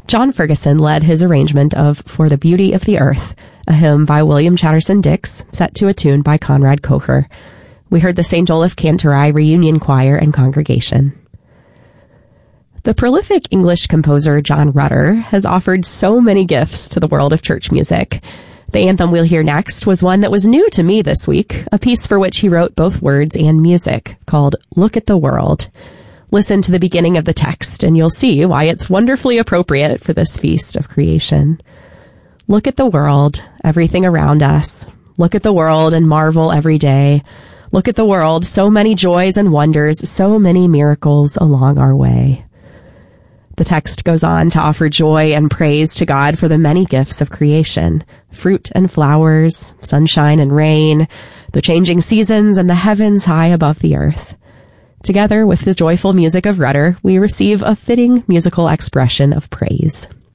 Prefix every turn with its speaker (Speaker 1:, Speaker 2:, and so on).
Speaker 1: John Ferguson led his arrangement of For the Beauty of the Earth, a hymn by William Chatterson Dix, set to a tune by Conrad Kocher. We heard the St. Olaf Cantori Reunion Choir and Congregation. The prolific English composer John Rutter has offered so many gifts to the world of church music. The anthem we'll hear next was one that was new to me this week, a piece for which he wrote both words and music, called Look at the World. Listen to the beginning of the text, and you'll see why it's wonderfully appropriate for this feast of creation. Look at the world, everything around us. Look at the world and marvel every day. Look at the world, so many joys and wonders, so many miracles along our way. The text goes on to offer joy and praise to God for the many gifts of creation, fruit and flowers, sunshine and rain, the changing seasons, and the heavens high above the earth. Together with the joyful music of Rutter, we receive a fitting musical expression of praise.